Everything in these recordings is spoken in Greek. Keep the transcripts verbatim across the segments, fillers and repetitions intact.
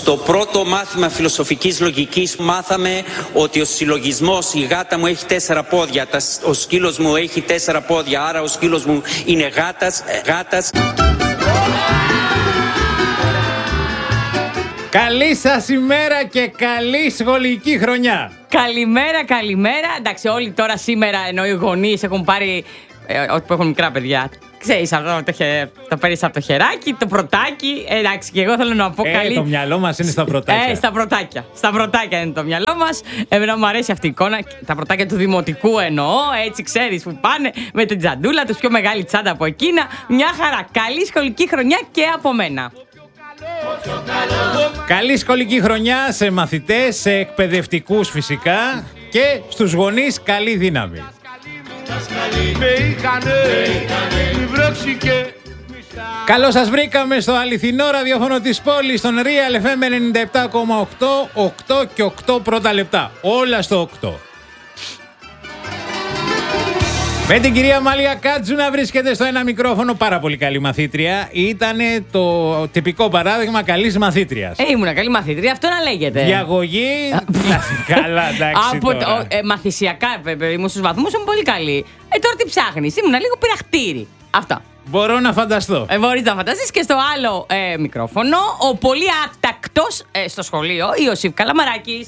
Στο πρώτο μάθημα φιλοσοφικής λογικής μάθαμε ότι ο συλλογισμός, η γάτα μου έχει τέσσερα πόδια, ο σκύλος μου έχει τέσσερα πόδια, άρα ο σκύλος μου είναι γάτας, γάτας. Καλή σας ημέρα και καλή σχολική χρονιά. Καλημέρα, καλημέρα. Εντάξει, όλοι τώρα σήμερα, ενώ οι γονείς έχουν πάρει, ε, που έχουν μικρά παιδιά, ξέρεις αυτό, το, χε, το παίρνεις από το χεράκι, το πρωτάκι. Ε, εντάξει, και εγώ θέλω να πω ε, καλή. Το μυαλό μας είναι στα πρωτάκια. Ε, στα πρωτάκια. Στα πρωτάκια είναι το μυαλό μας. Εμένα μου αρέσει αυτή η εικόνα. Τα πρωτάκια του δημοτικού εννοώ. Έτσι, ξέρεις που πάνε με την τζαντούλα τους, πιο μεγάλη τσάντα από εκείνα. Μια χαρά. Καλή σχολική χρονιά και από μένα. Καλή σχολική χρονιά σε μαθητές, σε εκπαιδευτικούς φυσικά και στους γονείς καλή δύναμη. Καλώς σας βρήκαμε στο αληθινό ραδιόφωνο της πόλης, στον Real εφ εμ ενενήντα επτά κόμμα οκτώ, οκτώ και οκτώ πρώτα λεπτά. Όλα στο οκτώ. Με την κυρία Μαλία Κάτζου να βρίσκεται στο ένα μικρόφωνο, πάρα πολύ καλή μαθήτρια. Ήτανε το τυπικό παράδειγμα καλής μαθήτριας. Ε, ήμουνα καλή μαθήτρια, αυτό να λέγεται. Διαγωγή, καλά, εντάξει. Από το, ε, μαθησιακά, ήμουν στους βαθμούς, ήμουν πολύ καλή. Ε, τώρα τι ψάχνεις, ήμουνα λίγο πειραχτήρι. Αυτά. Μπορώ να φανταστώ. Ε, μπορείς να φανταστείς. Και στο άλλο ε, μικρόφωνο, ο πολύ άτακτος ε, στο σχολείο, Ιωσήφ Καλαμαράκης.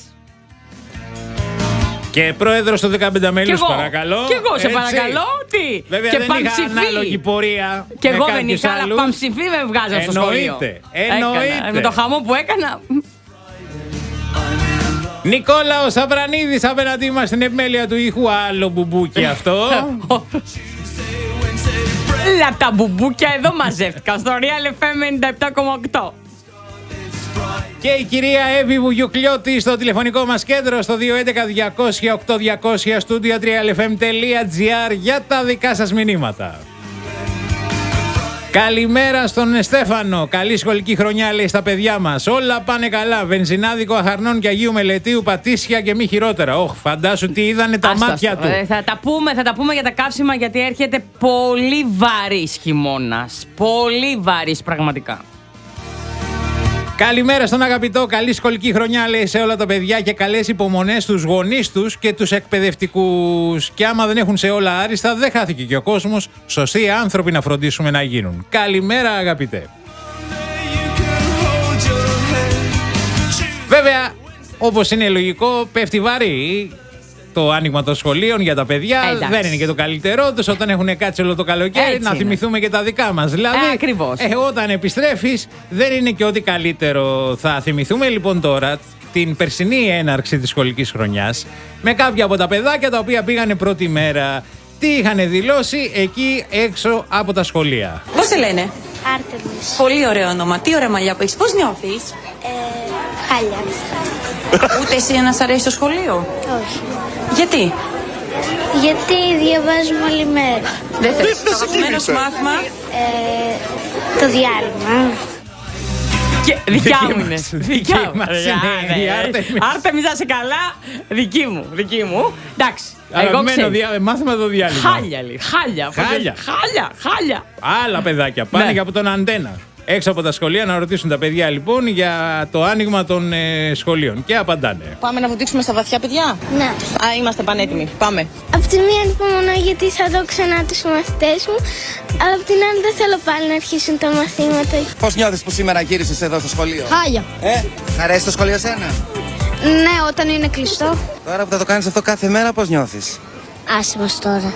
Και πρόεδρος του δεκαπέντε μέλους, παρακαλώ. Και εγώ σε έτσι. παρακαλώ. Τι. Βέβαια και δεν παμψηφί. είχα ανάλογη πορεία. Και εγώ δεν είχα, αλλά παμψηφί με βγάζω στο σχολείο. Εννοείται. Με το χαμό που έκανα. Νικόλαος Αβρανίδης απέναντί μας στην επιμέλεια του ήχου. Άλλο μπουμπούκι αυτό. Όλα τα μπουμπούκια εδώ μαζεύτηκαν στο Real εφ εμ ενενήντα επτά κόμμα οκτώ. Και η κυρία Εύη Βουγιουκλιώτη στο τηλεφωνικό μας κέντρο στο δύο έντεκα διακόσια οκτώ διακόσια studio real f m dot g r για τα δικά σας μηνύματα. Καλημέρα στον Στέφανο. Καλή σχολική χρονιά, λέει, στα παιδιά μας. Όλα πάνε καλά. Βενζινάδικο Αχαρνών και Αγίου Μελετίου, Πατήσια και μη χειρότερα. Όχ, φαντάσου τι είδανε τα Άστα, μάτια του. Ε, θα, τα πούμε, θα τα πούμε για τα καύσιμα, γιατί έρχεται πολύ βαρύς χειμώνας. Πολύ βαρύς πραγματικά. Καλημέρα στον αγαπητό, καλή σχολική χρονιά, λέει, σε όλα τα παιδιά και καλές υπομονές στους γονείς τους και τους εκπαιδευτικούς. Και άμα δεν έχουν σε όλα άριστα, δεν χάθηκε και ο κόσμος. Σωστοί άνθρωποι να φροντίσουμε να γίνουν. Καλημέρα, αγαπητέ. Βέβαια, όπως είναι λογικό, πέφτει βαρύ το άνοιγμα των σχολείων για τα παιδιά. Εντάξει. Δεν είναι και το καλύτερό τους όταν έχουν κάτσει όλο το καλοκαίρι. Έτσι να είναι. θυμηθούμε και τα δικά μας. Δηλαδή, Ε, ακριβώς. ε, όταν επιστρέφεις, δεν είναι και ό,τι καλύτερο. Θα θυμηθούμε λοιπόν τώρα την περσινή έναρξη της σχολικής χρονιάς με κάποια από τα παιδάκια τα οποία πήγανε πρώτη μέρα. Τι είχαν δηλώσει εκεί έξω από τα σχολεία. Πώς σε λένε? Άρτεμις. Πολύ ωραίο όνομα. Τι ωραία μαλλιά που έχεις. Πώς νιώθεις? Ε, χάλια. Ούτε εσύ να σ' αρέσει το σχολείο? Όχι. Γιατί? Γιατί διαβάζουμε όλη μέρα. Δεν θες. Το αγαπημένο σου μάθημα? Ε, το διάλειμμα. Και δικιά Δική μου είναι. μας, Δικιά δική μου. μας είναι η Άρτεμις. Άρτεμις, να είσαι καλά. Δική μου. Δική μου. Εντάξει. Εγώ Αγαπημένο ξέρω. διά... μάθημα το διάλειμμα. Χάλια, λέει. Χάλια. Χάλια. Χάλια. Χάλια. Άλλα παιδάκια πάνε Ναι. και από τον Αντένα. Έξω από τα σχολεία να ρωτήσουν τα παιδιά λοιπόν για το άνοιγμα των ε, σχολείων. Και απαντάνε. Πάμε να βουτήξουμε στα βαθιά, παιδιά. Ναι. Α, είμαστε πανέτοιμοι. Πάμε. Απ' τη μία ανυπομονώ γιατί θα δω ξανά τους μαθητές μου, αλλά απ' την άλλη δεν θέλω πάλι να αρχίσουν τα μαθήματα. Πώς νιώθεις που σήμερα γύρισες εδώ στο σχολείο? Χάλια. Ε, σ' αρέσει το σχολείο σένα? Ναι, όταν είναι κλειστό. Τώρα που θα το κάνεις αυτό κάθε μέρα, πώς νιώθεις? Άσε μας τώρα.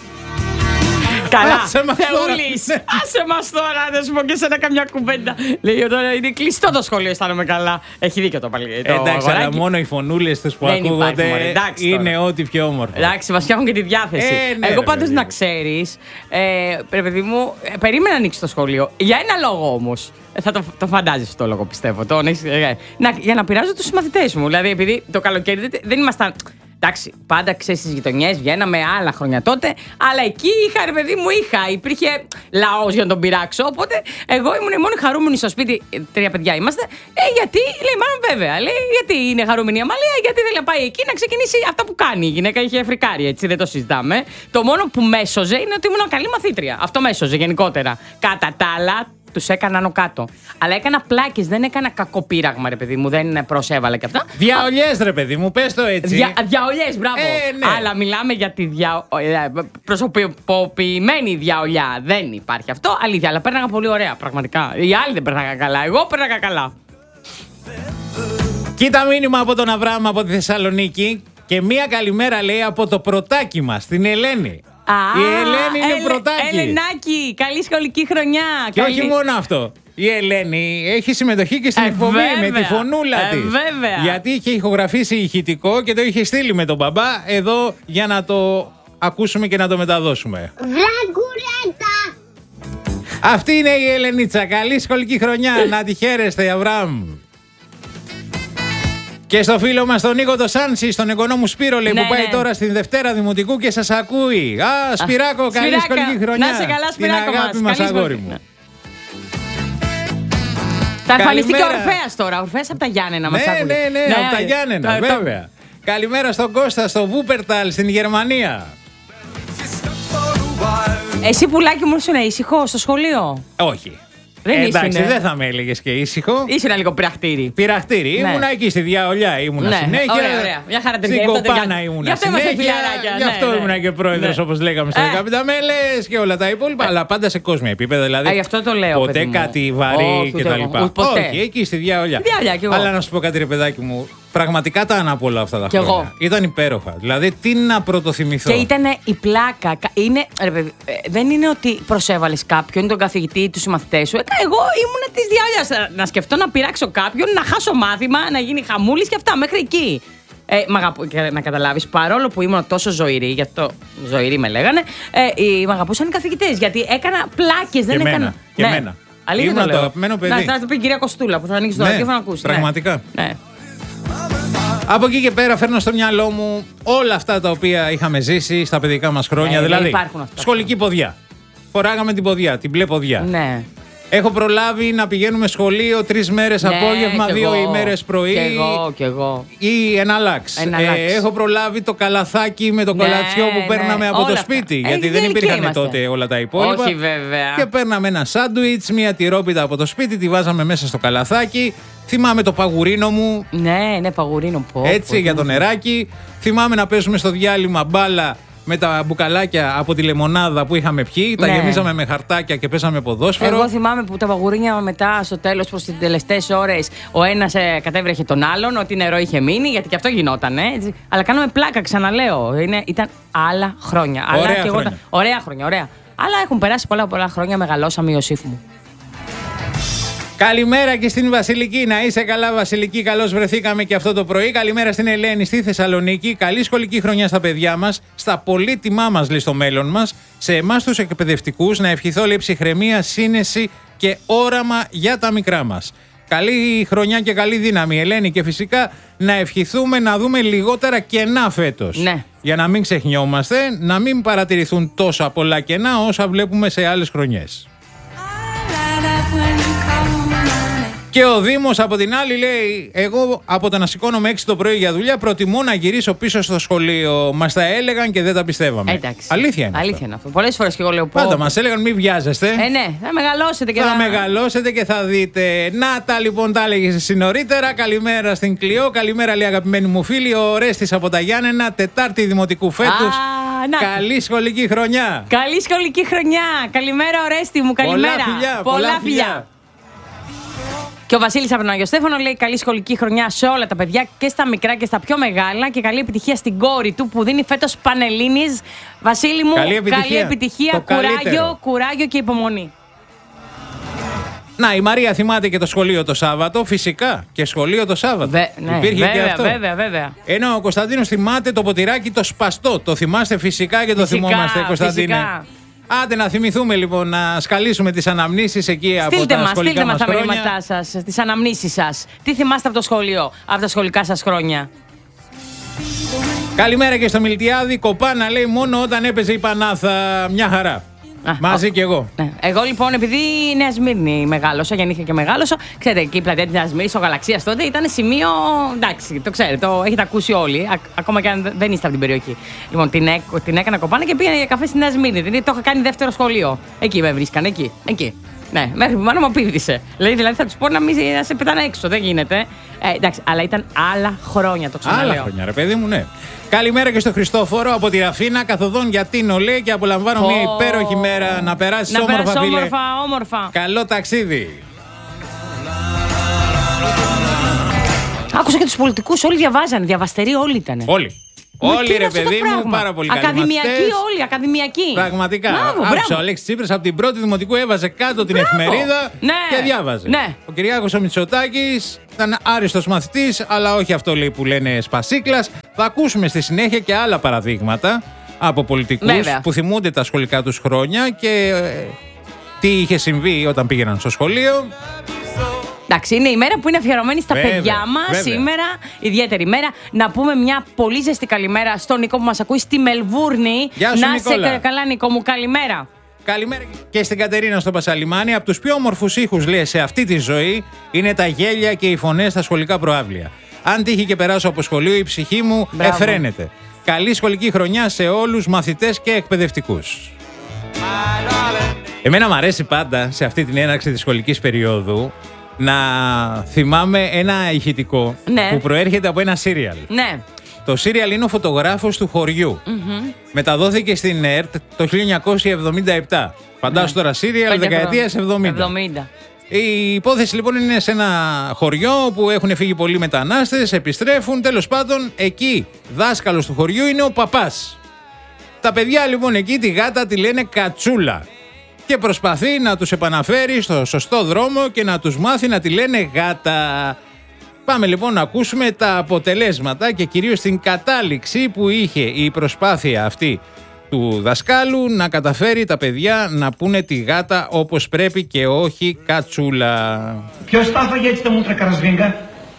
Καλά. Άσε μας τώρα. Θεούλης. Άσε μας τώρα. Να σου πω και σένα καμιά κουβέντα. Λέει τώρα είναι κλειστό το σχολείο, αισθάνομαι καλά. Έχει δίκιο το παλί. το Εντάξει, αγοράκι. αλλά μόνο οι φωνούλες τους που Δεν υπάρχει, ακούγονται μωρέ, εντάξει τώρα. είναι ό,τι πιο όμορφο. Εντάξει, μας φτιάχνουν και τη διάθεση. Ε, ναι, Εγώ ρε, πάντως παιδί να μου. ξέρεις, ε, ρε παιδί μου, ε, περίμενα να ανοίξει το σχολείο. Για ένα λόγο όμως. Ε, θα το, το φαντάζεσαι το λόγο, πιστεύω. Το, ε, να, για να πειράζω τους μαθητές μου. Δηλαδή, επειδή το καλοκαίρι δεν, δεν ήμασταν. Εντάξει, πάντα ξέρεις στις γειτονιές, βγαίναμε άλλα χρόνια τότε, αλλά εκεί είχα, ρε παιδί μου, είχα, υπήρχε λαός για να τον πειράξω. Οπότε εγώ ήμουν η μόνη χαρούμενη στο σπίτι, τρία παιδιά είμαστε. Ε, γιατί, λέει, μάλλον βέβαια, λέει, γιατί είναι χαρούμενη η Αμαλία, γιατί θέλει να πάει εκεί να ξεκινήσει αυτά που κάνει. Η γυναίκα είχε φρικάρει, έτσι, δεν το συζητάμε. Το μόνο που μέσοζε είναι ότι ήμουν καλή μαθήτρια. Αυτό μέσοζε γενικότερα. Κατά τα άλλα, τους έκανα άνω κάτω. Αλλά έκανα πλάκες, δεν έκανα κακοπείραγμα, ρε παιδί μου, δεν προσέβαλα και αυτά. Διαολιές, ρε παιδί μου, πες το έτσι. Δια, διαολιές, μπράβο. Ε, ναι. Αλλά μιλάμε για τη δια, προσωποποιημένη διαολιά. Δεν υπάρχει αυτό, αλήθεια. Αλλά πέρναγα πολύ ωραία, πραγματικά. Οι άλλοι δεν πέρναγα καλά. Εγώ πέρναγα καλά. Κοίτα μήνυμα από τον Αβραάμ από τη Θεσσαλονίκη και μία καλημέρα λέει από το πρωτάκι μας, την Ελένη. Α, η Ελένη είναι Ελε, πρωτάκι. Ελενάκη, καλή σχολική χρονιά. Και καλή... όχι μόνο αυτό. Η Ελένη έχει συμμετοχή και στην ε, εκπομπή με τη φωνούλα ε, της. Βέβαια. Γιατί είχε ηχογραφήσει ηχητικό και το είχε στείλει με τον μπαμπά εδώ για να το ακούσουμε και να το μεταδώσουμε. Βραγκουρέτα! Αυτή είναι η Ελενίτσα. Καλή σχολική χρονιά. Να τη χαίρεστε, Αβραάμ. Και στο φίλο μας τον Νίκο το Σάνση, στον εγγονό μου Σπύρο, λέει, ναι, που πάει ναι. τώρα στην Δευτέρα Δημοτικού και σας ακούει. Α, Σπυράκο, καλή Σπυράκα, σχολική χρονιά. να σε καλά, Σπυράκο την αγάπη μας. μας, Καλή αγόρι σχολική. μου. Θα εμφανιστεί και ο Καλημέρα. Ορφέας τώρα. Ο Ορφέας από τα Γιάννενα μας Ναι, άκουγε. ναι, ναι, από τα Γιάννενα, το- το- βέβαια. Καλημέρα στον Κώστα, στο Βούπερταλ, στην Γερμανία. Εσύ πουλάκι μου ήσουν ήσυχο στο σχολείο. Όχι. Δεν Ε, εντάξει, ήσουνε. δεν θα με έλεγε και ήσυχο. Ήσουν λίγο πειραχτήρι. Πειραχτήρι. Ναι. Ήμουνα εκεί στη Διαολιά. Ήμουνα Ναι, συνέχεια. ωραία, ωραία. Μια χαρά Στην τέτοια, γι' αυτό Κοπάνα τέτοια. ήμουνα Γι' αυτό είμαστε συνέχεια. φιλαράκια, Γι' ναι, αυτό ναι. ήμουνα και πρόεδρος, Ναι. όπως λέγαμε, στα Ε. δεκαπέντε μέλες και όλα τα υπόλοιπα. Αλλά πάντα σε κόσμια επίπεδα. Δηλαδή, Α, γι' αυτό το λέω, ποτέ παιδί μου. κάτι βαρύ Όχι, ούτε κτλ. εγώ. Ούτε ποτέ. Όχι, εκεί στη Διαολιά. Διαολιά κι εγώ. Αλλά να σου πω κάτι, ρε παιδάκι μου. Πραγματικά τα ανάπω όλα αυτά τα Κι χρόνια. εγώ. Ήταν υπέροχα. Δηλαδή, τι να πρωτοθυμηθώ. Και ήταν η πλάκα. Κα- Είναι, ρε παιδί, ε, δεν είναι ότι προσέβαλε κάποιον, τον καθηγητή, του συμμαθητέ σου. Ε, Εγώ ήμουν τη διάλεια. Να σκεφτώ να πειράξω κάποιον, να χάσω μάθημα, να γίνει χαμούλη και αυτά μέχρι εκεί. Ε, μ' αγαπού- και να καταλάβει, παρόλο που ήμουν τόσο ζωηρή, γιατί το ζωηρή με λέγανε, ε, οι- μ' αγαπούσαν οι καθηγητέ. Γιατί έκανα πλάκε, δεν Και έκανα. εμένα, και εμένα. Αλήθεια Ήμουνα το το λέω. αγαπημένο παιδί. Να, να το πει η κυρία Κοστούλα που θα ανοίξει το Ναι, ραδιόφωνο να ακούσει. πραγματικά. Ναι. Ναι. Από εκεί και πέρα φέρνω στο μυαλό μου όλα αυτά τα οποία είχαμε ζήσει στα παιδικά μας χρόνια. Ε, δεν δηλαδή, υπάρχουν αυτά. σχολική ποδιά. Φοράγαμε την ποδιά, την μπλε ποδιά. Ναι. Έχω προλάβει να πηγαίνουμε σχολείο τρεις μέρες Ναι, απόγευμα, κι δύο εγώ. ημέρες πρωί. Κι εγώ, κι εγώ. Ή εναλλάξ. Εναλλάξ. Ε, έχω προλάβει το καλαθάκι με το Ναι, κολατσιό που ναι, παίρναμε από όλα το αυτά. σπίτι. Ε, γιατί δεν γενικοί υπήρχαν είμαστε. τότε όλα τα υπόλοιπα. Όχι, βέβαια. Και παίρναμε ένα σάντουιτς, μία τυρόπιτα από το σπίτι, τη βάζαμε μέσα στο καλαθάκι. Θυμάμαι το παγουρίνο μου, Ναι, ναι, παγουρίνο πω. έτσι, πω, για το ναι. νεράκι. Θυμάμαι να παίζουμε στο διάλειμμα μπάλα με τα μπουκαλάκια από τη λεμονάδα που είχαμε πιει. Τα Ναι. γεμίζαμε με χαρτάκια και παίζαμε ποδόσφαιρο. Εγώ θυμάμαι που τα παγουρίνια μετά στο τέλος προς τις τελευταίες ώρες ο ένας ε, κατέβρεχε τον άλλον, ότι νερό είχε μείνει, γιατί και αυτό γινόταν. Ε, έτσι. Αλλά κάναμε πλάκα, ξαναλέω. Είναι, ήταν άλλα χρόνια. Ωραία Αλλά και εγώ χρόνια. τα- ωραία χρόνια, ωραία. Αλλά έχουν περάσει πολλά πολλά χρόνια, μεγαλώσαμε, Ιωσήφ μου. Καλημέρα και στην Βασιλική. Να είσαι καλά, Βασιλική. Καλώς βρεθήκαμε και αυτό το πρωί. Καλημέρα στην Ελένη στη Θεσσαλονίκη. Καλή σχολική χρονιά στα παιδιά μας. Στα πολύτιμά μας, λέει, στο μέλλον μας. Σε εμάς τους εκπαιδευτικούς να ευχηθώ, λέει, ψυχραιμία, σύνεση και όραμα για τα μικρά μας. Καλή χρονιά και καλή δύναμη, Ελένη. Και φυσικά να ευχηθούμε να δούμε λιγότερα κενά φέτος. Ναι. Για να μην ξεχνιόμαστε, να μην παρατηρηθούν τόσα πολλά κενά όσα βλέπουμε σε άλλες χρονιές. Και ο Δήμος από την άλλη λέει: εγώ από το να σηκώνομαι έξι το πρωί για δουλειά προτιμώ να γυρίσω πίσω στο σχολείο. Μας τα έλεγαν και δεν τα πιστεύαμε. Εντάξει. Αλήθεια είναι. Αλήθεια αυτό. είναι αυτό. Πολλές φορές και εγώ λέω πω. Πάντα μας έλεγαν: μην βιάζεστε. Ε, ναι, θα μεγαλώσετε και Θα μεγαλώσετε και θα δείτε. Να τα λοιπόν, τα έλεγε εσύ νωρίτερα. Καλημέρα στην Κλειό. Καλημέρα, λέει, αγαπημένη μου φίλη. Ο Ρέστης από τα Γιάννενα. Τετάρτη Δημοτικού φέτος. Α, να. Καλή σχολική χρονιά. Καλή σχολική χρονιά. Καλημέρα, Ορέστη μου. Καλημέρα. Πολλά φιλιά. Πολλά φιλιά. Και ο Βασίλης από τον Άγιο Στέφανο λέει: καλή σχολική χρονιά σε όλα τα παιδιά και στα μικρά και στα πιο μεγάλα. Και καλή επιτυχία στην κόρη του που δίνει φέτος Πανελλήνιες. Βασίλη μου, Καλή επιτυχία. καλή επιτυχία. Το Κουράγιο, καλύτερο. κουράγιο και υπομονή. Να, η Μαρία θυμάται και το σχολείο το Σάββατο. Φυσικά. Και σχολείο το Σάββατο. Βε, ναι, Υπήρχε βέβαια, και αυτό. βέβαια, βέβαια. Ενώ ο Κωνσταντίνος θυμάται το ποτηράκι το σπαστό. Το θυμάστε φυσικά και το Φυσικά, θυμόμαστε, Κωνσταντίνε. φυσικά. Άντε να θυμηθούμε λοιπόν να σκαλίσουμε τις αναμνήσεις εκεί από Στείλτε τα μας, σχολικά στείλτε μας μας τα χρόνια. μηνύματά σας, τις αναμνήσεις σας. Τι θυμάστε από το σχολείο, από τα σχολικά σας χρόνια. Καλημέρα και στο Μιλτιάδη. Κοπάνα, λέει, μόνο όταν έπαιζε η Πανάθα. Μια χαρά. Α, Μαζί ο- κι εγώ. Ναι. Εγώ λοιπόν, επειδή η Νέα Σμύρνη μεγάλωσα, γεννήθηκα και μεγάλωσα, ξέρετε, εκεί η πλατεία τη Νέα Σμύρνη, ο Γαλαξία τότε ήταν σημείο. Εντάξει, το ξέρετε, το έχετε ακούσει όλοι, α, ακόμα και αν δεν είστε από την περιοχή. Λοιπόν, την, έ, την έκανα κοπάνα και πήγα για καφέ στη Νέα Σμύρνη. Δηλαδή το είχα κάνει δεύτερο σχολείο. Εκεί με βρίσκαν, εκεί. εκεί. Ναι, μέχρι που η μάνα μου απήντησε. Λέει, δηλαδή θα του πω να μην να σε πετάνε έξω. Δεν γίνεται. Ε, εντάξει, αλλά ήταν άλλα χρόνια, το ξαναλέω. Άλλα χρόνια, ρε παιδί μου, ναι. Καλημέρα και στο Χριστόφορο από τη Ραφίνα, καθοδόν για την Ολέ και απολαμβάνω oh. μια υπέροχη μέρα. Να περάσει όμορφα, Να περάσει φίλε. όμορφα, όμορφα. Καλό ταξίδι. Άκουσα και τους πολιτικούς, όλοι διαβάζανε. Διαβαστεροί όλοι ήταν. Όλοι. Μα όλοι ρε παιδί μου, πάρα πολύ καλοί ακαδημιακοί μαθητές. όλοι, ακαδημιακοί. Πραγματικά. Μπράβο, Άκουσα μπράβο. ο Αλέξης Τσίπρας από την πρώτη δημοτικού έβαζε κάτω την Μπράβο. εφημερίδα Ναι. και διάβαζε. Ναι. Ο Κυριάκος ο Μητσοτάκης ήταν άριστος μαθητής, αλλά όχι αυτό λέει που λένε σπασίκλας. Θα ακούσουμε στη συνέχεια και άλλα παραδείγματα από πολιτικούς Βέβαια. που θυμούνται τα σχολικά τους χρόνια και ε, τι είχε συμβεί όταν πήγαιναν στο σχολείο. Εντάξει, είναι η μέρα που είναι αφιερωμένη στα Βέβαια, παιδιά μας βέβαια. σήμερα, ιδιαίτερη μέρα. Να πούμε μια πολύ ζεστή καλημέρα στον Νικό που μας ακούει στη Μελβούρνη. Γεια σου, να Νικόλα. σε καλά, Νικό μου, καλημέρα. Καλημέρα και στην Κατερίνα στο Πασαλιμάνι. Από τους πιο όμορφους ήχους, λέει, σε αυτή τη ζωή είναι τα γέλια και οι φωνές στα σχολικά προαύλια. Αν τύχει και περάσω από σχολείο, η ψυχή μου Μπράβο. εφραίνεται. Καλή σχολική χρονιά σε όλους μαθητές και εκπαιδευτικούς. Εμένα μου αρέσει πάντα σε αυτή την έναρξη της σχολικής περίοδου να θυμάμαι ένα ηχητικό Ναι. που προέρχεται από ένα σύριαλ. Ναι. Το σύριαλ είναι ο φωτογράφος του χωριού. Mm-hmm. Μεταδόθηκε στην ΕΡΤ το χίλια εννιακόσια εβδομήντα επτά. Φαντάσου τώρα σύριαλ δεκαετίας εβδομήντα. εβδομήντα. Η υπόθεση λοιπόν είναι σε ένα χωριό που έχουν φύγει πολλοί μετανάστες, επιστρέφουν. Τέλος πάντων, εκεί δάσκαλος του χωριού είναι ο παπάς. Τα παιδιά λοιπόν εκεί τη γάτα τη λένε Κατσούλα. Και προσπαθεί να τους επαναφέρει στο σωστό δρόμο και να τους μάθει να τη λένε γάτα. Πάμε λοιπόν να ακούσουμε τα αποτελέσματα και κυρίως την κατάληξη που είχε η προσπάθεια αυτή του δασκάλου να καταφέρει τα παιδιά να πούνε τη γάτα όπως πρέπει και όχι Κατσούλα. Ποιος τα έφαγε έτσι τα μούτρα, Καρασβίγκα?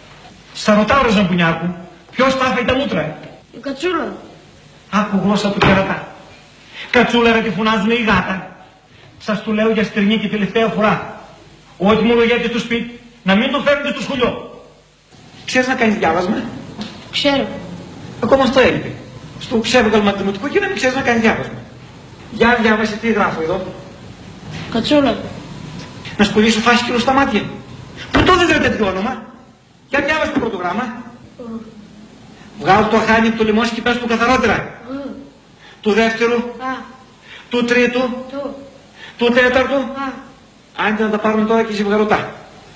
Σα ρωτάω, ρε Ζαμπουνιάκου, ποιος τα έφαγε τα μούτρα? Η Κατσούλα. Άκου γλώσσα του κερατά. Κατσούλα, ρε, τη φωνάζουνε η γάτα. Σας το λέω για στερνή και τελευταία φορά. Ό,τι μου λογιέται στο σπίτι, να μην το φέρνετε στο σχολείο. Ξέρεις να κάνεις διάβασμα? Ξέρω. Ακόμα στο έλειπε. Στο ξέβγαλ μαθηματικό και να μην ξέρεις να κάνεις διάβασμα. Για διάβασε τι γράφω εδώ. Κατσούλα. Να σπουδήσω φάσκυλο στα μάτια. Πού το δεν τέτοιο όνομα? Για διάβασε το πρώτο γράμμα. Mm. Βγάλω το χάνι από το λιμόνι και πες του καθαρότερα. Mm. Του δεύτερου. Α. Του τρίτου. Του. Του τέταρτου. Α. Άντε να τα πάρουμε τώρα και ζευγαρωτά.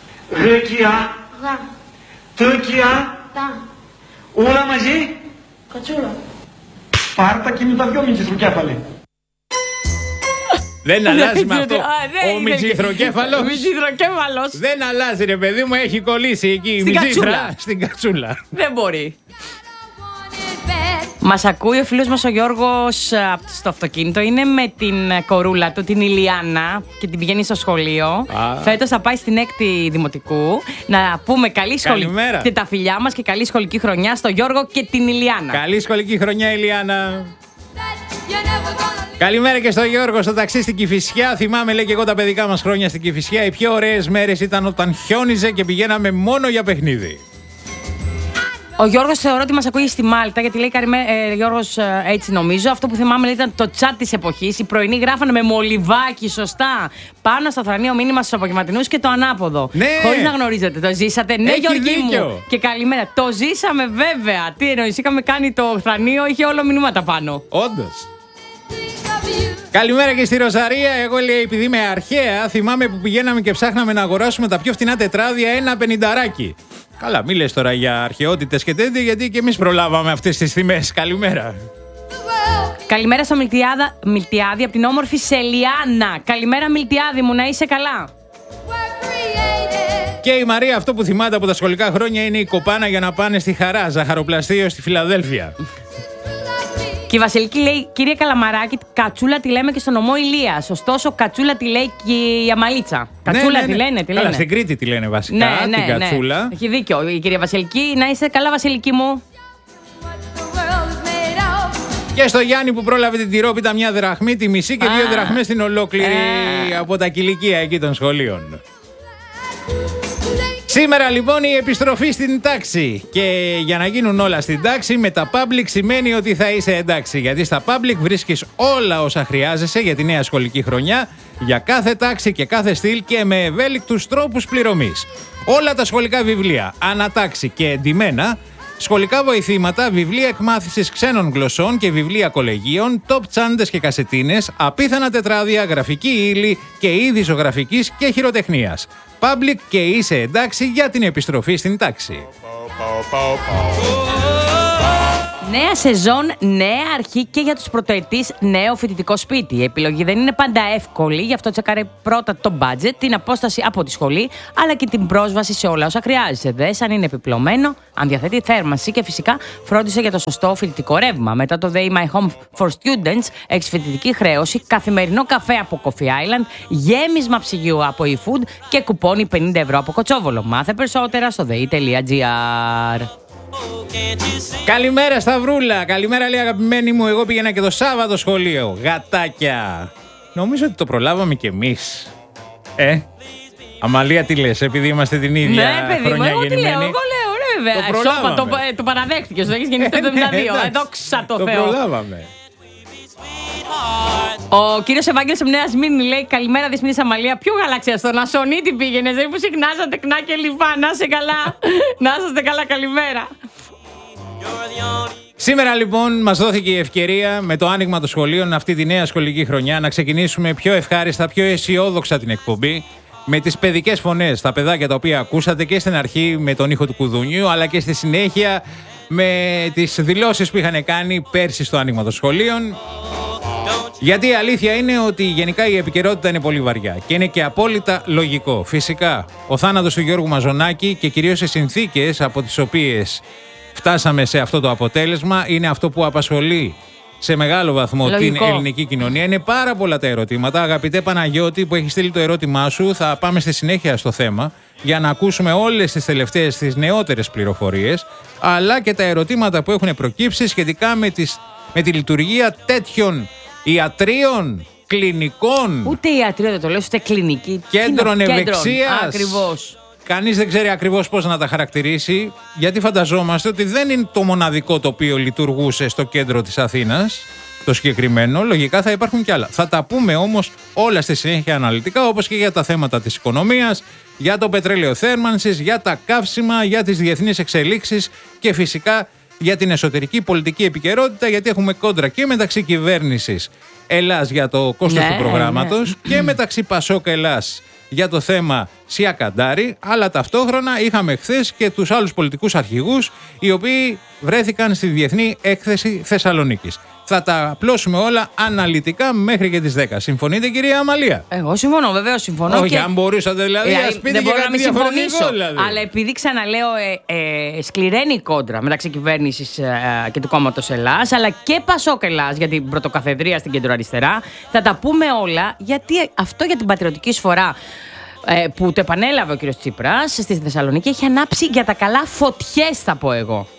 Γρεκιά. Γα. Τουρκιά. Τα. Όλα μαζί. Κατσούλα. Πάρτα και με τα δυο μυτσιθροκέφαλε. Δεν αλλάζει με αυτό. Α, δεν Ο είναι- Μιτζήθροκέφαλος. Ο Μιτζήθροκέφαλος. Δεν αλλάζει ρε παιδί μου, έχει κολλήσει εκεί η Στην Μιτζήθρα Κατσούλα. στην Κατσούλα. Δεν μπορεί. Μας ακούει ο φίλος μας ο Γιώργος α, στο αυτοκίνητο. Είναι με την ε, κορούλα του, την Ηλιάνα, και την πηγαίνει στο σχολείο. Α. Φέτος θα πάει στην έκτη δημοτικού. Να πούμε καλή σχολική. Καλημέρα. Και τα φιλιά μας και καλή σχολική χρονιά στο Γιώργο και την Ηλιάνα. Καλή σχολική χρονιά, Ηλιάνα. Καλημέρα και στο Γιώργο στο ταξί στην Κηφισιά. Θυμάμαι, λέει, και εγώ τα παιδικά μας χρόνια στην Κηφισιά. Οι πιο ωραίες μέρες ήταν όταν χιόνιζε και πηγαίναμε μόνο για παιχνίδι. Ο Γιώργος θεωρώ ότι μας ακούει στη Μάλτα, γιατί λέει καριμέ, ε, Γιώργος, ε, έτσι νομίζω. Αυτό που θυμάμαι λέει, ήταν το chat της εποχής. Οι πρωινοί γράφανε με μολυβάκι, σωστά, πάνω στο θρανείο μήνυμα στους απογευματινούς και το ανάποδο. Ναι. Χωρίς να γνωρίζετε. Το ζήσατε. Ναι, Έχει Γιώργη δίκιο. μου. Και καλημέρα. Το ζήσαμε βέβαια. Τι εννοείς, είχαμε κάνει το θρανείο, είχε όλο μηνύματα πάνω. Όντως. Καλημέρα και στη Ροζαρία. Εγώ, λέει, επειδή είμαι αρχαία, θυμάμαι που πηγαίναμε και ψάχναμε να αγοράσουμε τα πιο φτηνά τετράδια ένα πενηνταράκι. Καλά, μη λες τώρα για αρχαιότητες και τέτοια, γιατί και εμείς προλάβαμε αυτές τις τιμές. Καλημέρα. Καλημέρα στο Μιλτιάδα, Μιλτιάδη από την όμορφη Σελιάνα. Καλημέρα, Μιλτιάδη μου, να είσαι καλά. Και η Μαρία, αυτό που θυμάται από τα σχολικά χρόνια είναι η κοπάνα για να πάνε στη Χαρά, ζαχαροπλαστείο στη Φιλαδέλφια. Και η Βασιλική λέει, κύριε Καλαμαράκη, Κατσούλα τη λέμε και στο νομό Ηλίας. Ωστόσο, Κατσούλα τη λέει και η Αμαλίτσα. Κατσούλα τη λένε, τη Καλά, λένε. στην Κρήτη τη λένε βασικά, Ναι, την ναι, Κατσούλα. ναι. Έχει δίκιο η κυρία Βασιλική. Να είσαι καλά, Βασιλική μου. Και στο Γιάννη που πρόλαβε την τυρόπιτα μια δραχμή, τη μισή και δύο Α. δραχμές στην ολόκληρη Α. από τα κηλικία εκεί των σχολείων. Σήμερα λοιπόν η επιστροφή στην τάξη. Και για να γίνουν όλα στην τάξη, με τα public σημαίνει ότι θα είσαι εντάξει. Γιατί στα public βρίσκεις όλα όσα χρειάζεσαι για τη νέα σχολική χρονιά, για κάθε τάξη και κάθε στυλ και με ευέλικτους τρόπους πληρωμής. Όλα τα σχολικά βιβλία, ανατάξη και εντυμένα, σχολικά βοηθήματα, βιβλία εκμάθησης ξένων γλωσσών και βιβλία κολεγίων, top τσάντες και κασετίνες, απίθανα τετράδια, γραφική ύλη και είδη ζωγραφικής και χειροτεχνίας. Public και είσαι εντάξει για την επιστροφή στην τάξη. Νέα σεζόν, νέα αρχή και για τους πρωτοετής νέο φοιτητικό σπίτι. Η επιλογή δεν είναι πάντα εύκολη, γι' αυτό τσεκάρε πρώτα το budget, την απόσταση από τη σχολή, αλλά και την πρόσβαση σε όλα όσα χρειάζεσαι. Δες αν είναι επιπλωμένο, αν διαθέτει θέρμανση και φυσικά φρόντισε για το σωστό φοιτητικό ρεύμα. Μετά το Day My Home for Students, εξφοιτητική χρέωση, καθημερινό καφέ από Coffee Island, γέμισμα ψυγείου από eFood και κουπόνι πενήντα ευρώ από Κοτσόβολο. Μάθε περισσότερα στο dei τελεία gr. Καλημέρα Σταυρούλα, καλημέρα λέει αγαπημένη μου. Εγώ πήγαινα και το Σάββατο σχολείο. Γατάκια. Νομίζω ότι το προλάβαμε κι εμείς. Ε, Αμαλία τι λες, επειδή είμαστε την ίδια ναι, παιδί, χρονιά εγώ γεννημένοι. Τι λέω, εγώ λέω, ρε βέβαια. Το Σόπα, το, το παραδέχτηκες, το έχεις γεννηθεί το εβδομήντα δύο. Εδώ ξα το, το Θεό. Το προλάβαμε. Ο κύριος Ευάγγελος από Νέα Σμύρνη λέει: Καλημέρα, Δεσποινής Αμαλία. Ποιο γαλαξία, στον Ασονίτη πήγαινε, δεν που συχνάζατε κνά και λιβά. Να είσαι καλά. Να είσαστε καλά, καλημέρα. Σήμερα λοιπόν μας δόθηκε η ευκαιρία με το άνοιγμα των σχολείων αυτή τη νέα σχολική χρονιά να ξεκινήσουμε πιο ευχάριστα, πιο αισιόδοξα την εκπομπή, με τις παιδικές φωνές, τα παιδάκια τα οποία ακούσατε και στην αρχή με τον ήχο του κουδουνιού, αλλά και στη συνέχεια με τις δηλώσεις που είχαν κάνει πέρσι στο άνοιγμα των σχολείων. Γιατί η αλήθεια είναι ότι γενικά η επικαιρότητα είναι πολύ βαριά και είναι και απόλυτα λογικό. Φυσικά, ο θάνατος του Γιώργου Μαζονάκη και κυρίως οι συνθήκες από τις οποίες φτάσαμε σε αυτό το αποτέλεσμα είναι αυτό που απασχολεί σε μεγάλο βαθμό λογικό. την ελληνική κοινωνία. Είναι πάρα πολλά τα ερωτήματα. Αγαπητέ Παναγιώτη που έχει στείλει το ερώτημά σου, θα πάμε στη συνέχεια στο θέμα για να ακούσουμε όλες τις τελευταίες, τις νεότερες πληροφορίες, αλλά και τα ερωτήματα που έχουν προκύψει σχετικά με, τις, με τη λειτουργία τέτοιων ιατρίων, κλινικών. Ούτε ιατρείο δεν το λέω, ούτε κλινική. Κέντρων ευεξίας. Ακριβώς. Κανείς δεν ξέρει ακριβώς πώς να τα χαρακτηρίσει, γιατί φανταζόμαστε ότι δεν είναι το μοναδικό το οποίο λειτουργούσε στο κέντρο της Αθήνας, το συγκεκριμένο. Λογικά θα υπάρχουν κι άλλα. Θα τα πούμε όμως όλα στη συνέχεια αναλυτικά, όπως και για τα θέματα της οικονομίας, για το πετρέλαιο θέρμανσης, για τα καύσιμα, για τις διεθνείς εξελίξεις και φυσικά για την εσωτερική πολιτική επικαιρότητα, γιατί έχουμε κόντρα και μεταξύ κυβέρνησης Ελλάς για το κόστος ναι, του προγράμματος ναι. και μεταξύ Πασόκ Ελλάς για το θέμα Σία Καντάρη, αλλά ταυτόχρονα είχαμε χθες και τους άλλους πολιτικούς αρχηγούς οι οποίοι βρέθηκαν στη Διεθνή Έκθεση Θεσσαλονίκης. Θα τα απλώσουμε όλα αναλυτικά μέχρι και τις δέκα. Συμφωνείτε, κυρία Αμαλία? Εγώ συμφωνώ, βεβαίως συμφωνώ. Όχι, και... αν μπορούσατε δηλαδή, ε, ας πείτε δεν και μπορώ κάτι να μην διαφορετικό συμφωνήσω. δηλαδή. Αλλά επειδή ξαναλέω, ε, ε, σκληραίνει η κόντρα μεταξύ κυβέρνησης ε, και του κόμματος Ελλάς, αλλά και Πασόκ Ελλάς για την πρωτοκαθεδρία στην κεντροαριστερά. Θα τα πούμε όλα, γιατί αυτό για την πατριωτική εισφορά ε, που το επανέλαβε ο κ. Τσίπρας στη Θεσσαλονίκη έχει ανάψει για τα καλά φωτιές, θα πω εγώ.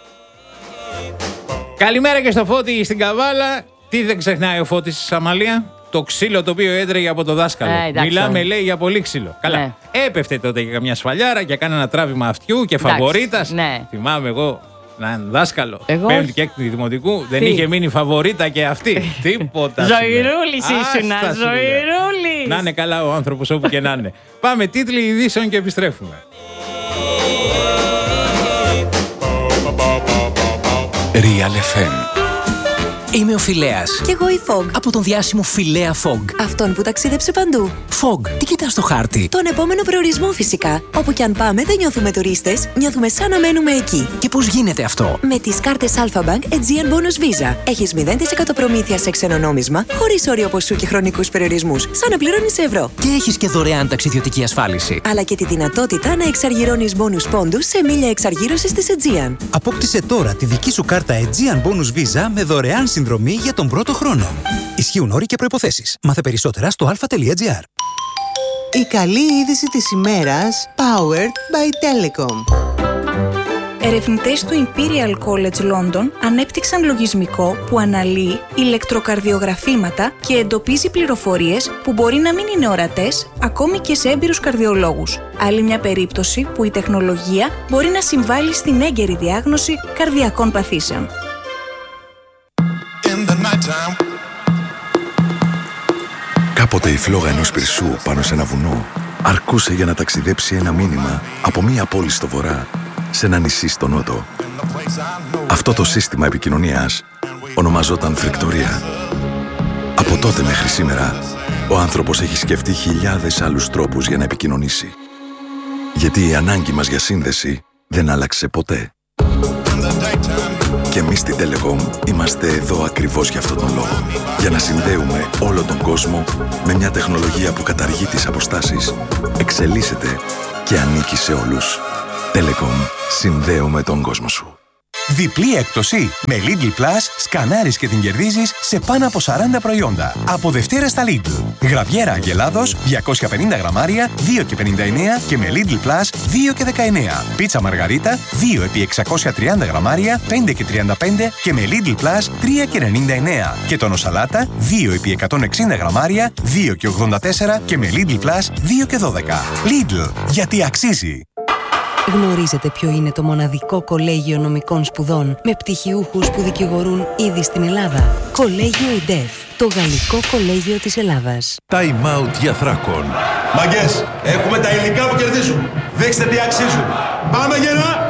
Καλημέρα και στο Φώτη στην Καβάλα. Τι δεν ξεχνάει ο Φώτης, Αμαλία? Το ξύλο το οποίο έτρεγε από το δάσκαλο. Ε, εντάξει, Μιλάμε, ε. λέει, για πολύ ξύλο. Καλά. Ναι. Έπεφτε τότε για καμιά σφαλιάρα και έκανε ένα τράβημα αυτιού και φαβορίτας. Ναι. Θυμάμαι εγώ έναν δάσκαλο. Εγώ Πέμπτη όχι. και έκτη δημοτικού. Δεν Τι? είχε μείνει φαβορίτα και αυτή. Τίποτα. Ζωηρούλης σου λέω. ήσουνα, Άστα σου λέω. ζωηρούλης. Να είναι καλά ο άνθρωπος όπου και να είναι. Πάμε τίτλοι ειδήσεων και επιστρέφουμε. Real εφ εμ. Είμαι ο Φιλέας. Κι εγώ η Fog. Από τον διάσημο Φιλέα Fog. Αυτόν που ταξίδεψε παντού. Fog, τι κοιτάς στο χάρτη? Τον επόμενο προορισμό φυσικά. Όπου κι αν πάμε δεν νιώθουμε τουρίστες, νιώθουμε σαν να μένουμε εκεί. Και πώς γίνεται αυτό? Με τις κάρτες Alpha Bank Aegean Bonus Visa. Έχεις μηδέν τοις εκατό προμήθεια σε ξένο νόμισμα, χωρίς όριο ποσού και χρονικούς περιορισμούς, σαν να πληρώνεις σε ευρώ. Και έχεις και δωρεάν ταξιδιωτική ασφάλιση. Αλλά και τη δυνατότητα να εξαργυρώνεις bonus πόντους σε μίλια εξαργύρωσης της Aegean. Απόκτησε τώρα τη δική σου κάρτα Aegean Bonus Visa με δωρεάν συνδρομή για τον πρώτο χρόνο. Ισχύουν όροι και προϋποθέσεις. Μάθε περισσότερα στο αλφα τελεία τζι άρ. Η καλή είδηση της ημέρας, powered by Telecom. ερευνητές του Imperial College London ανέπτυξαν λογισμικό που αναλύει ηλεκτροκαρδιογραφήματα και εντοπίζει πληροφορίες που μπορεί να μην είναι ορατές ακόμη και σε έμπειρους καρδιολόγους. Άλλη μια περίπτωση που η τεχνολογία μπορεί να συμβάλλει στην έγκαιρη διάγνωση καρδιακών παθήσεων. Κάποτε η φλόγα ενός πυρσού πάνω σε ένα βουνό αρκούσε για να ταξιδέψει ένα μήνυμα από μία πόλη στο βορρά σε ένα νησί στο νότο. Αυτό το σύστημα επικοινωνίας ονομαζόταν φρικτορία. Από τότε μέχρι σήμερα, ο άνθρωπος έχει σκεφτεί χιλιάδες άλλους τρόπους για να επικοινωνήσει. Γιατί η ανάγκη μας για σύνδεση δεν άλλαξε ποτέ. Και εμείς στην Telecom είμαστε εδώ ακριβώς για αυτόν τον λόγο. Για να συνδέουμε όλο τον κόσμο με μια τεχνολογία που καταργεί τις αποστάσεις, εξελίσσεται και ανήκει σε όλους. Telecom. Συνδέουμε τον κόσμο σου. Διπλή έκπτωση. Με Lidl Plus σκανάρεις και την κερδίζεις σε πάνω από σαράντα προϊόντα. Από Δευτέρα στα Lidl. Γραβιέρα Αγελάδος διακόσια πενήντα γραμμάρια δύο και πενήντα εννέα και με Lidl Plus δύο και δεκαεννέα. Πίτσα Μαργαρίτα δύο επί εξακόσια τριάντα γραμμάρια πέντε και τριάντα πέντε και με Lidl Plus τρία και ενενήντα εννέα. Και τόνο σαλάτα δύο επί εκατόν εξήντα γραμμάρια δύο και ογδόντα τέσσερα και με Lidl Plus δύο και δώδεκα. Lidl. Γιατί αξίζει. Γνωρίζετε ποιο είναι το μοναδικό κολέγιο νομικών σπουδών με πτυχιούχους που δικηγορούν ήδη στην Ελλάδα? Κολέγιο ΙΝΤΕΦ, το γαλλικό κολέγιο της Ελλάδας. Time out για Θράκον. Μαγκές, έχουμε τα υλικά που κερδίζουν. Δείξτε τι αξίζουν. Πάμε γερά!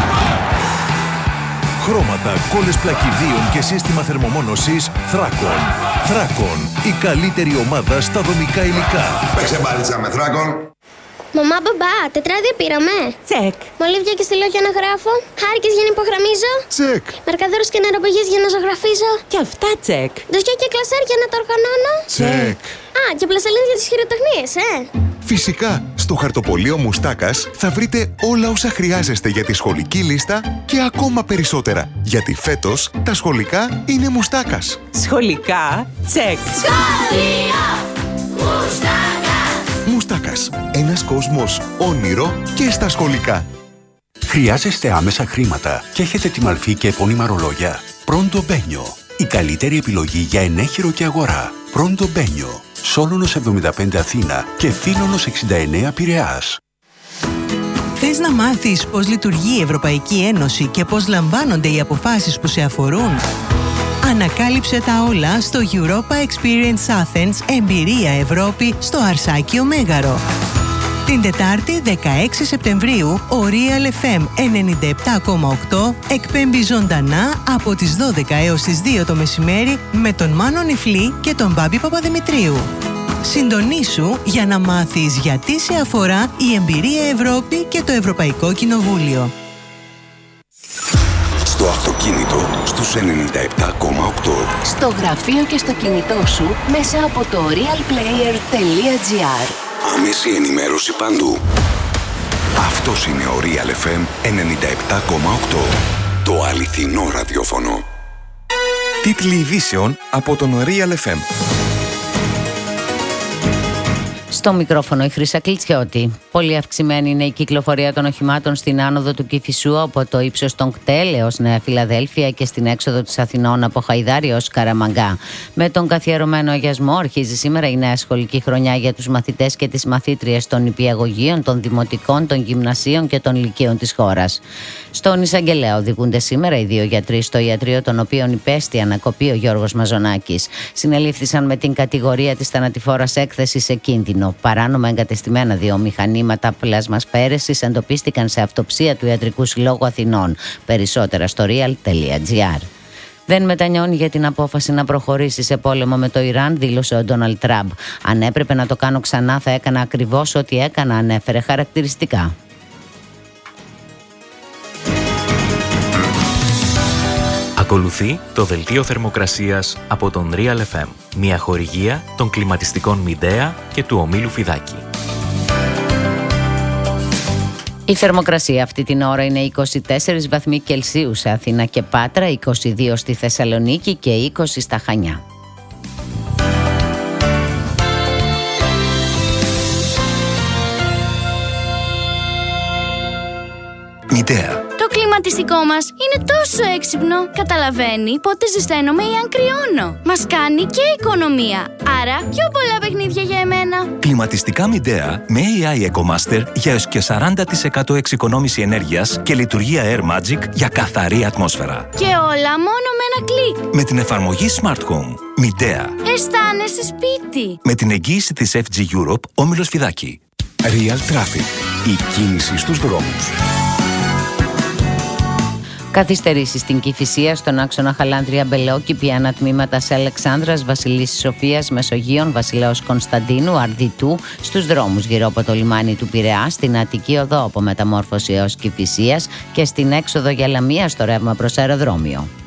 Χρώματα, κόλλες πλακιδίων και σύστημα θερμομόνωσης Θράκον. Θράκον, η καλύτερη ομάδα στα δομικά υλικά. Παίξε μπάλιτσα με Θράκον. Μαμά, μπαμπά, τετράδια πήραμε. Τσεκ. Μολύβια και στυλό για να γράφω. Χάρηκες για να υπογραμμίζω. Τσεκ. Μαρκαδόρους και νεροπηγές για να ζωγραφίζω. Και αυτά τσεκ. Ντοσιά και κλασέρ για να τα οργανώνω. Τσεκ. Α, και πλασελίν για τις χειροτεχνίες, ε. Φυσικά, στο χαρτοπολείο Μουστάκας θα βρείτε όλα όσα χρειάζεστε για τη σχολική λίστα και ακόμα περισσότερα. Γιατί φέτος τα σχολικά είναι Μουστάκας. Σχολικά, τσεκ. Σχολείο Μουστάκας. Μουστάκας. Ένας κόσμος όνειρο και στα σχολικά. Χρειάζεστε άμεσα χρήματα και έχετε τη μαλφή και επώνυμα ρολόγια? Πρώντο Μπένιο. Η καλύτερη επιλογή για ενέχειρο και αγορά. Πρώντο Μπένιο. Σόλωνος εβδομήντα πέντε Αθήνα και Θήλωνος εξήντα εννέα Πειραιάς. Θες να μάθεις πώς λειτουργεί η Ευρωπαϊκή Ένωση και πώς λαμβάνονται οι αποφάσεις που σε αφορούν? Ανακάλυψε τα όλα στο Europa Experience Athens Εμπειρία Ευρώπη στο Αρσάκιο Μέγαρο. Την Τετάρτη δεκαέξι Σεπτεμβρίου ο Real εφ εμ ενενήντα επτά κόμμα οκτώ εκπέμπει ζωντανά από τις δώδεκα έως τις δύο το μεσημέρι με τον Μάνο Νιφλή και τον Μπάμπη Παπαδημητρίου. Συντονίσου για να μάθεις γιατί σε αφορά η Εμπειρία Ευρώπη και το Ευρωπαϊκό Κοινοβούλιο. Στο αυτοκίνητο στους ενενήντα επτά κόμμα οκτώ. Στο γραφείο και στο κινητό σου μέσα από το realplayer τελεία gr. Άμεση ενημέρωση παντού. Αυτός είναι ο Real εφ εμ ενενήντα επτά κόμμα οκτώ. Το αληθινό ραδιόφωνο. Τίτλοι ειδήσεων από τον Real εφ εμ. Στο μικρόφωνο η Χρύσα Κλιτσιώτη. Πολύ αυξημένη είναι η κυκλοφορία των οχημάτων στην άνοδο του Κηφισού από το ύψος των Κτέλ έως Νέα Φιλαδέλφια και στην έξοδο της Αθηνών από Χαϊδάρι έως Καραμαγκά. Με τον καθιερωμένο αγιασμό αρχίζει σήμερα η νέα σχολική χρονιά για τους μαθητές και τις μαθήτριες των νηπιαγωγείων, των δημοτικών, των γυμνασίων και των λυκείων της χώρας. Στον Εισαγγελέα οδηγούνται σήμερα οι δύο γιατροί στο ιατρείο των οποίων υπέστη ανακοπή ο Γιώργος Μαζονάκης. Συνελήφθησαν με την κατηγορία της θανατηφόρας έκθεση σε κίνδυνο. Παράνομα εγκατεστημένα δύο μηχανήματα πλάσμας φαίρεσης εντοπίστηκαν σε αυτοψία του Ιατρικού Συλλόγου Αθηνών. Περισσότερα στο real τελεία gr. Δεν μετανιώνει για την απόφαση να προχωρήσει σε πόλεμο με το Ιράν, δήλωσε ο Ντόναλντ Τραμπ. Αν έπρεπε να το κάνω ξανά, θα έκανα ακριβώς ό,τι έκανα, ανέφερε χαρακτηριστικά. Ακολουθεί το δελτίο θερμοκρασίας από τον Real εφ εμ, μια χορηγία των κλιματιστικών Μιντέα και του ομίλου Φιδάκη. Η θερμοκρασία αυτή την ώρα είναι είκοσι τέσσερις βαθμοί Κελσίου σε Αθήνα και Πάτρα, είκοσι δύο στη Θεσσαλονίκη και είκοσι στα Χανιά. Μιντέα. Το κλιματιστικό μας είναι τόσο έξυπνο. Καταλαβαίνει πότε ζεσταίνομαι ή αν κρυώνω. Μας κάνει και οικονομία. Άρα πιο πολλά παιχνίδια για εμένα. Κλιματιστικά Midea με έι άι EcoMaster για έως και σαράντα τοις εκατό εξοικονόμηση ενέργειας και λειτουργία Air Magic για καθαρή ατμόσφαιρα. Και όλα μόνο με ένα κλικ. Με την εφαρμογή Smart Home. Midea. Αισθάνεσαι σπίτι. Με την εγγύηση της εφ τζι Europe, Όμιλος Φιδάκη. Real Traffic. Η κίνηση στους δρόμους. Καθυστερήσεις στην Κηφισία, στον άξονα Χαλάνδρεια Μπελόκη, Πιάνα τμήματα σε Αλεξάνδρας, Βασιλής Σοφίας, Μεσογείων, Βασιλέως Κωνσταντίνου, Αρδιτού, στους δρόμους γύρω από το λιμάνι του Πειραιά, στην Αττική Οδό από Μεταμόρφωση έως Κηφισίας και στην έξοδο για Λαμία στο ρεύμα προς αεροδρόμιο.